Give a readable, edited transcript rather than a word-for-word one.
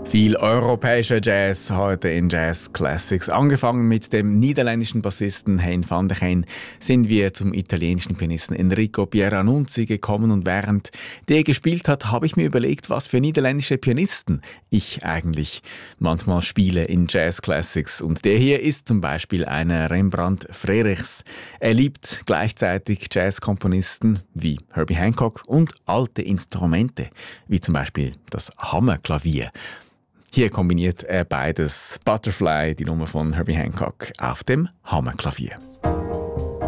Viel europäischer Jazz heute in Jazz Classics. Angefangen mit dem niederländischen Bassisten Hein van der Heijn sind wir zum italienischen Pianisten Enrico Pieranunzi gekommen, und während der gespielt hat, habe ich mir überlegt, was für niederländische Pianisten ich eigentlich manchmal spiele in Jazz Classics. Und der hier ist zum Beispiel einer Rembrandt Frerichs. Er liebt gleichzeitig Jazzkomponisten wie Herbie Hancock und alte Instrumente, wie zum Beispiel das Hammerklavier. Hier kombiniert er beides. Butterfly, die Nummer von Herbie Hancock, auf dem Hammerklavier.